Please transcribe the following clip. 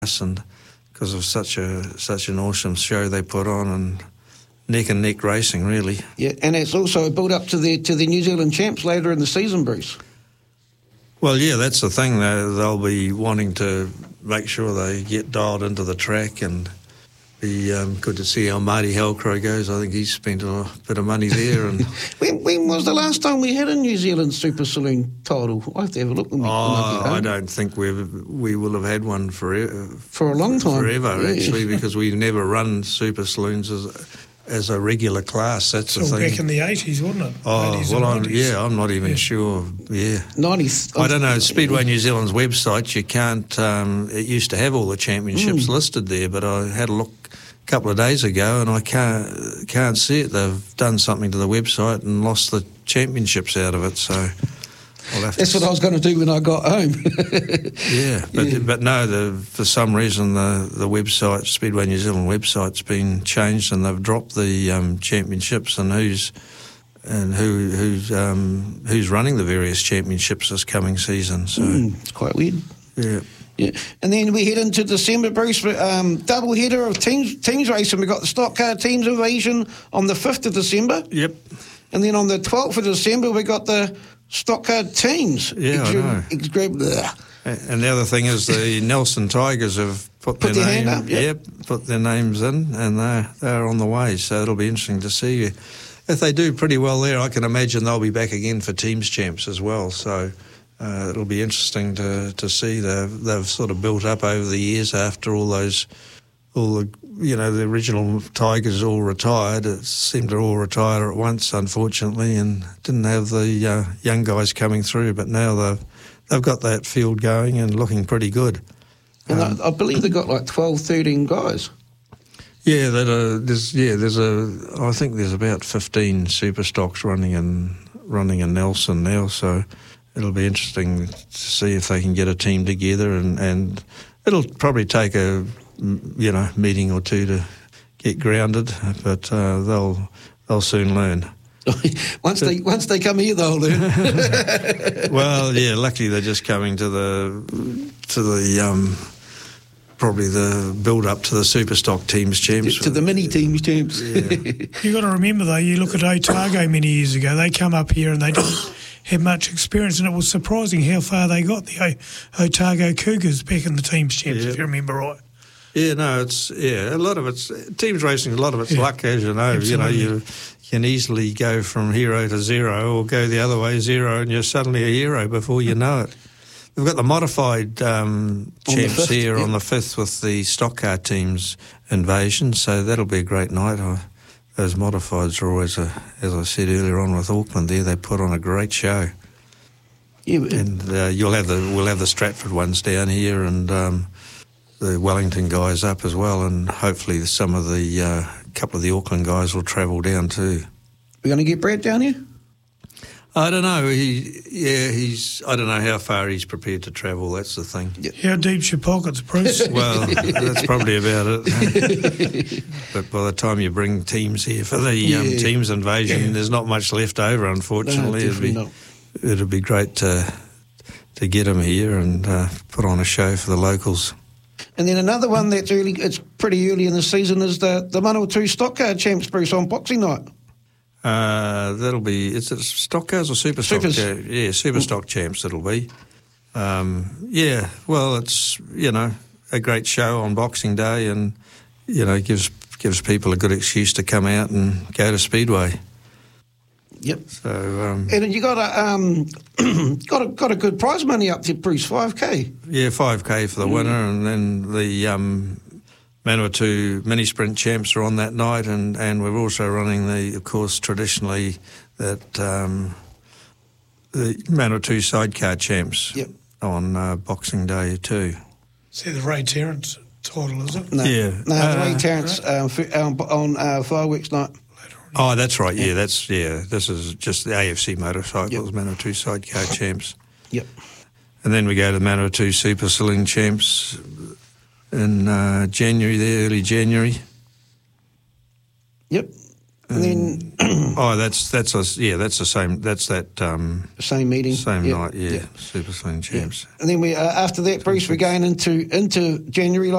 and because of such an awesome show they put on, and neck and neck racing, really. Yeah, and it's also a build up to the New Zealand champs later in the season, Bruce. Well, yeah, that's the thing. They'll be wanting to make sure they get dialed into the track, and be good to see how Marty Halcrow goes. I think he's spent a bit of money there. And when was the last time we had a New Zealand Super Saloon title? I have to have a look. I don't think we will have had one for a long time. Forever, yeah. Actually, because we've never run Super Saloons as a regular class. That's the thing. Back in the 80s, wasn't it? Oh, well, I'm not even sure. Yeah. 90s. I don't know. Speedway New Zealand's website, you can't, it used to have all the championships listed there, but I had a look a couple of days ago and I can't see it. They've done something to the website and lost the championships out of it, so that's what I was going to do when I got home. But no, for some reason the website, Speedway New Zealand website's been changed and they've dropped the championships and who's running the various championships this coming season. So it's quite weird. Yeah. Yeah, and then we head into December, Bruce. Double header of teams racing. We've got the Stock Car Teams Invasion on the 5th of December. Yep. And then on the 12th of December, we got the Stock Car Teams. Yeah, I know. And the other thing is the Nelson Tigers have put their hand up. Put their names in, and they're on the way. So it'll be interesting to see. If they do pretty well there, I can imagine they'll be back again for Teams Champs as well. So it'll be interesting to see. They've sort of built up over the years after the original Tigers all retired. It seemed to all retire at once, unfortunately, and didn't have the young guys coming through. But now they've got that field going and looking pretty good. And I believe they've got like 12, 13 guys. Yeah, I think there's about 15 super stocks running in Nelson now. So it'll be interesting to see if they can get a team together, and it'll probably take a meeting or two to get grounded, but they'll soon learn. Once they come here, they'll learn. Well, yeah, luckily they're just coming to the probably the build up to the Super Stock Teams Champs. To the mini Teams Champs. Yeah. You got to remember though, you look at Otago many years ago, they come up here and they didn't have much experience, and it was surprising how far they got, the Otago Cougars back in the Teams Champs, if you remember right. Yeah, no, a lot of it's teams racing. A lot of it's luck, as you know. Absolutely. You can easily go from hero to zero, or go the other way, zero, and you're suddenly a hero before you know it. We've got the modified champs here on the 5th with the Stock Car Teams Invasion, so that'll be a great night. Those modifieds are always, as I said earlier on with Auckland there, they put on a great show. Yeah, and we'll have the Stratford ones down here, and the Wellington guys up as well, and hopefully some of the couple of the Auckland guys will travel down too. We're going to get Brad down here? I don't know. I don't know how far he's prepared to travel. That's the thing. How deep's your pockets, Bruce? Well, that's probably about it. But by the time you bring teams here for the Teams Invasion, there's not much left over, unfortunately. No, it'd be great to get him here and put on a show for the locals. And then another one that's it's pretty early in the season is the Manawatu Stock Car Champs, Bruce, on Boxing Night. That'll be, is it Stock Cars or Super Stock? Yeah, Super Stock Champs it'll be. Well, it's, a great show on Boxing Day, and, gives people a good excuse to come out and go to Speedway. Yep. So, and you got a good prize money up there, Bruce, 5K. Yeah, 5K for the winner, and then the Manawatu Mini Sprint Champs are on that night, and we're also running of course, traditionally that the Manawatu Sidecar Champs on Boxing Day too. See the Ray Terrence title, is it? No, yeah. No, Ray Terrence on Fireworks Night. Oh, that's right. Yeah, this is just the AFC Motorcycles Manawatu Sidecar Champs. Yep. And then we go to the Manawatu Super Saloon Champs in January, early January. Yep. And then that's the same. That's that same meeting, same night. Yeah, Super Sling Champs. And then we after that, Bruce, we're going into January.